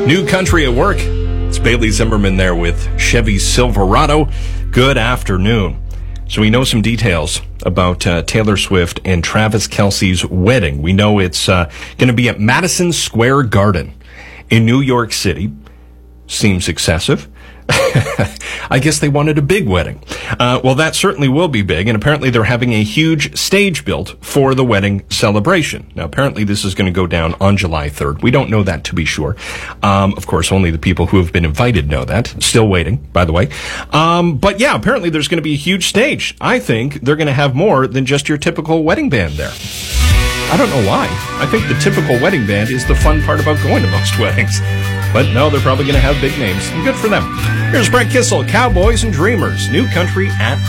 New Country at Work. It's Bailey Zimmerman there with Chevy Silverado. Good afternoon. So we know some details about Taylor Swift and Travis Kelce's wedding. We know it's going to be at Madison Square Garden in New York City. Seems excessive. I guess they wanted a big wedding. Well, that certainly will be big, and apparently they're having a huge stage built for the wedding celebration. Now, apparently this is going to go down on July 3rd. We don't know that to be sure. Of course, only the people who have been invited know that. Still waiting, by the way. But yeah, apparently there's going to be a huge stage. I think they're going to have more than just your typical wedding band there. I don't know why. I think the typical wedding band is the fun part about going to most weddings. But no, they're probably going to have big names. Good for them. Here's Brent Kissel, Cowboys and Dreamers, New Country at